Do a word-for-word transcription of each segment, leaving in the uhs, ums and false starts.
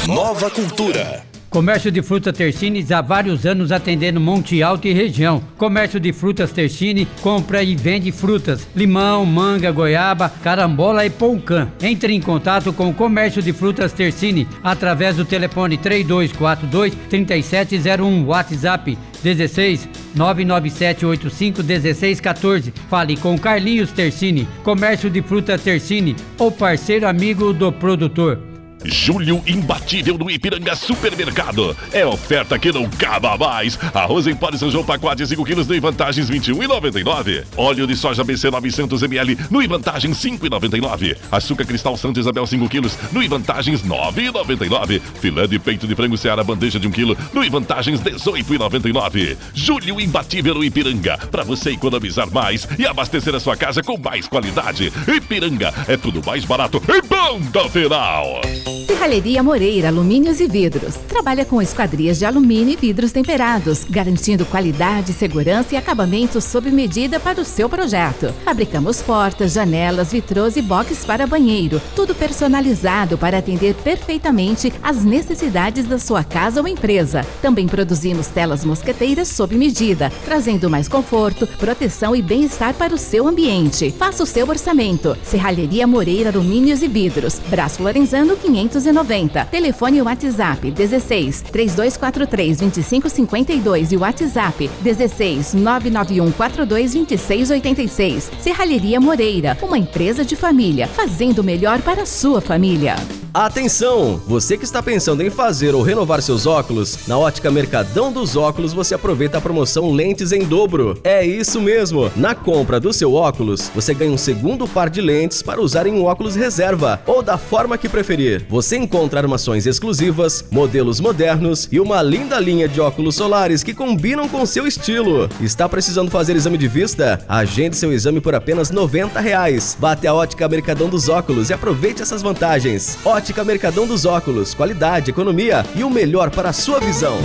Nova Cultura. Comércio de frutas Tersini há vários anos atendendo Monte Alto e região. Comércio de frutas Tersini compra e vende frutas, limão, manga, goiaba, carambola e poucã. Entre em contato com o Comércio de Frutas Tersini através do telefone três dois quatro dois, três sete zero um, WhatsApp dezesseis, nove nove sete oito cinco, dezesseis quatorze. Fale com Carlinhos Tersini. Comércio de Frutas Tersini, o parceiro amigo do produtor. Julho imbatível no Ipiranga Supermercado. É oferta que não acaba mais. Arroz em pó de São João pacote cinco quilos no Ivantagens vinte e um reais e noventa e nove centavos. Óleo de soja B C novecentos mililitros no Ivantagens cinco reais e noventa e nove centavos. Açúcar cristal Santa Isabel cinco quilos no Ivantagens nove reais e noventa e nove centavos. Filé de peito de frango Seara bandeja de um quilo no Ivantagens dezoito reais e noventa e nove centavos. Julho imbatível no Ipiranga. Para você economizar mais e abastecer a sua casa com mais qualidade. Ipiranga é tudo mais barato e ponto final. Serralheria Moreira Alumínios e Vidros. Trabalha com esquadrias de alumínio e vidros temperados, garantindo qualidade, segurança e acabamento sob medida para o seu projeto. Fabricamos portas, janelas, vitrôs e boxes para banheiro. Tudo personalizado para atender perfeitamente às necessidades da sua casa ou empresa. Também produzimos telas mosqueteiras sob medida, trazendo mais conforto, proteção e bem-estar para o seu ambiente. Faça o seu orçamento. Serralheria Moreira Alumínios e Vidros. Brás Florenzano quinhentos e noventa. Telefone e WhatsApp dezesseis, três dois quatro três, dois cinco cinco dois e o WhatsApp dezesseis, nove nove um quatro dois, dois seis oito seis. Serralheria Moreira, uma empresa de família, fazendo o melhor para a sua família. Atenção! Você que está pensando em fazer ou renovar seus óculos, na Ótica Mercadão dos Óculos você aproveita a promoção Lentes em Dobro. É isso mesmo! Na compra do seu óculos, você ganha um segundo par de lentes para usar em um óculos reserva ou da forma que preferir. Você encontra armações exclusivas, modelos modernos e uma linda linha de óculos solares que combinam com seu estilo. Está precisando fazer exame de vista? Agende seu exame por apenas noventa reais. Vá até a Ótica Mercadão dos Óculos e aproveite essas vantagens. Ótica Mercadão dos Óculos, qualidade, economia e o melhor para a sua visão.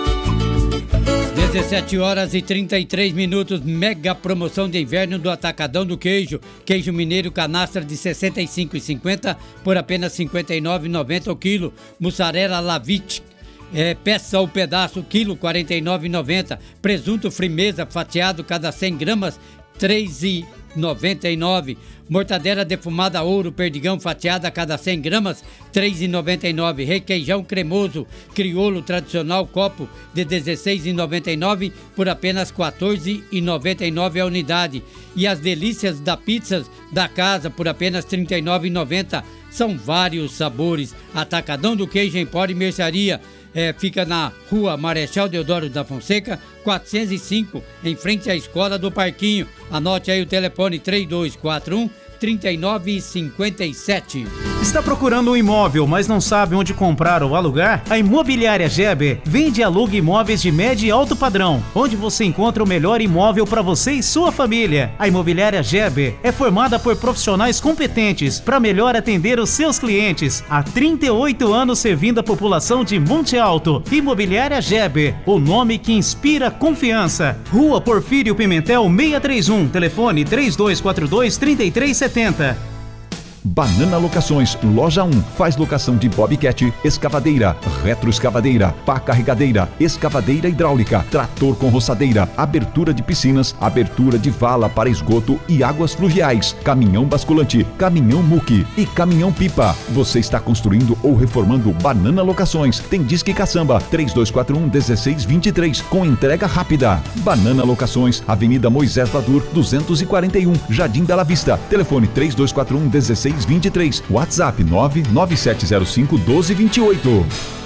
dezessete horas e trinta e três minutos, mega promoção de inverno do Atacadão do Queijo. Queijo mineiro canastra de sessenta e cinco reais e cinquenta centavos por apenas cinquenta e nove reais e noventa centavos o quilo. Mussarela Lavite, é, peça ou pedaço, quilo, quarenta e nove reais e noventa centavos. Presunto Frimeza fatiado, cada cem gramas, três reais e noventa e nove centavos. Mortadela defumada ouro, perdigão fatiada a cada cem gramas, três reais e noventa e nove centavos. Requeijão cremoso, crioulo tradicional, copo de dezesseis reais e noventa e nove centavos por apenas quatorze reais e noventa e nove centavos a unidade. E as delícias da pizza da casa por apenas trinta e nove reais e noventa centavos. São vários sabores. Atacadão do Queijo, Empório e Mercearia. É, fica na rua Marechal Deodoro da Fonseca, quatrocentos e cinco, em frente à Escola do Parquinho. Anote aí o telefone três dois quatro um, três nove cinco sete. Está procurando um imóvel, mas não sabe onde comprar ou alugar? A Imobiliária Geber vende e aluga imóveis de médio e alto padrão, onde você encontra o melhor imóvel para você e sua família. A Imobiliária Geber é formada por profissionais competentes para melhor atender os seus clientes. Há trinta e oito anos servindo a população de Monte Alto. Imobiliária Geber, o nome que inspira confiança. Rua Porfírio Pimentel seiscentos e trinta e um, telefone três dois quatro dois, três três setenta. Banana Locações, Loja um, faz locação de bobcat, escavadeira, retroescavadeira, pá carregadeira, escavadeira hidráulica, trator com roçadeira, abertura de piscinas, abertura de vala para esgoto e águas fluviais, caminhão basculante, caminhão muque e caminhão pipa. Você está construindo ou reformando Banana Locações. Tem Disque Caçamba, três dois quatro um, um seis dois três, com entrega rápida. Banana Locações, Avenida Moisés Vadur, duzentos e quarenta e um, Jardim Bela Vista. Telefone três dois quatro um, um seis vinte e três, WhatsApp nove nove sete zero cinco, um dois dois oito.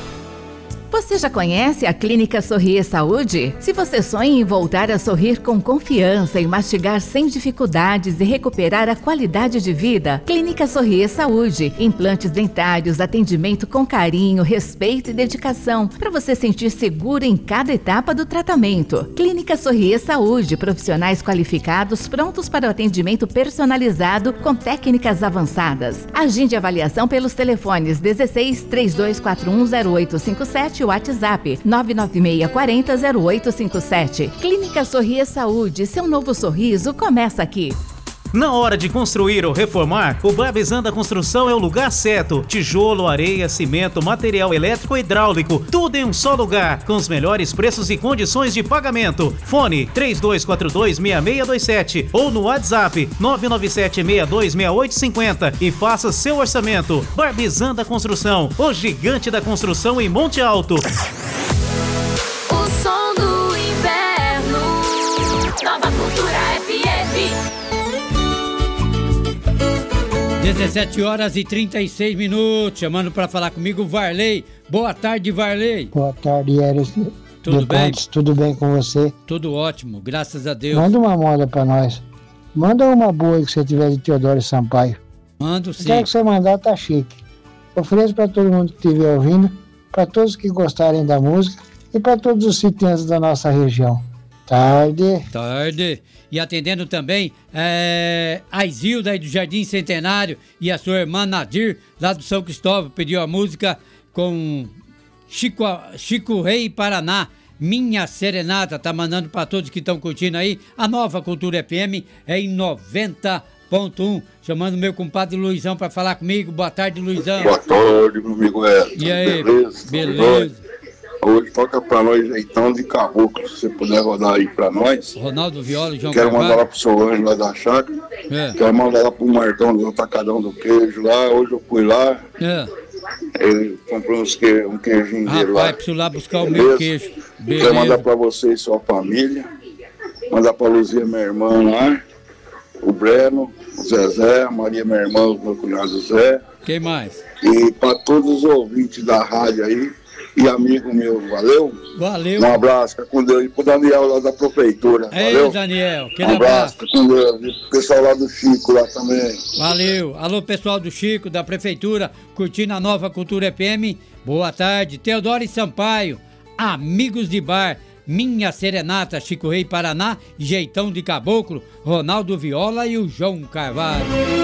Você já conhece a Clínica Sorrir Saúde? Se você sonha em voltar a sorrir com confiança e mastigar sem dificuldades e recuperar a qualidade de vida, Clínica Sorrir Saúde. Implantes dentários, atendimento com carinho, respeito e dedicação, para você sentir seguro em cada etapa do tratamento. Clínica Sorrir Saúde, profissionais qualificados prontos para o atendimento personalizado com técnicas avançadas. Agende avaliação pelos telefones dezesseis, três dois quatro um, zero oito cinco sete, WhatsApp nove nove seis quatro zero, zero oito cinco sete. Clínica Sorrir Saúde, seu novo sorriso começa aqui. Na hora de construir ou reformar, o Barbizan da Construção é o lugar certo. Tijolo, areia, cimento, material elétrico e hidráulico, tudo em um só lugar, com os melhores preços e condições de pagamento. Fone três dois quatro dois, seis seis dois sete ou no WhatsApp nove nove sete, seis dois seis oito cinco zero e faça seu orçamento. Barbizan da Construção, o gigante da construção em Monte Alto. O som do inverno, Nova Cultura F M. dezessete horas e trinta e seis minutos, chamando para falar comigo o Varley. Boa tarde, Varley. Boa tarde, Eros. Tudo de bem? Pontes, tudo bem com você? Tudo ótimo, graças a Deus. Manda uma moda para nós. Manda uma boa que você tiver de Teodoro Sampaio. Mando sim. Quero que você mandar, tá chique. Ofereço para todo mundo que estiver ouvindo, para todos que gostarem da música e para todos os sitiantes da nossa região. Tarde. Tarde. E atendendo também é, a Isilda aí do Jardim Centenário e a sua irmã Nadir, lá do São Cristóvão, pediu a música com Chico, Chico Rei Paraná. Minha Serenata, tá mandando para todos que estão curtindo aí. A Nova Cultura F M é em noventa ponto um. Chamando meu compadre Luizão para falar comigo. Boa tarde, Luizão. Boa tarde, meu amigo Edson. E aí? Beleza? Beleza. Hoje toca pra nós Jeitão de Caboclo, se você puder rodar aí pra nós. Ronaldo Viola e João Quero Carvalho. mandar lá pro Solange lá da chácara. É. Quero mandar lá pro Martão do Atacadão do Queijo lá. Hoje eu fui lá. É. Ele comprou uns que, um queijinho dele lá. Rapaz, preciso lá buscar o meu Beleza? queijo. Quero mandar Beleza. pra você e sua família. Mandar pra Luzia, minha irmã lá. O Breno, o Zezé, a Maria, minha irmã, o meu cunhado Zé. Quem mais? E pra todos os ouvintes da rádio aí. E amigo meu, valeu? Valeu. Um abraço, fica com Deus. E pro Daniel lá da prefeitura, Ei, valeu? Daniel, aquele Um abraço, abraço. fica com Deus. E pro pessoal lá do Chico lá também. Valeu. Alô, pessoal do Chico, da Prefeitura, curtindo a Nova Cultura F M. Boa tarde. Teodoro e Sampaio, Amigos de Bar, Minha Serenata, Chico Rei Paraná, Jeitão de Caboclo, Ronaldo Viola e o João Carvalho.